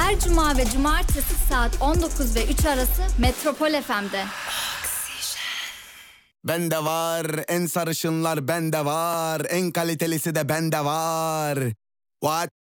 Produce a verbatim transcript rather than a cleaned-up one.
Her cuma ve cumartesi saat on dokuz ve üç arası Metropol F M'de. Bende var en sarışınlar, bende var en kalitelisi de bende var. What?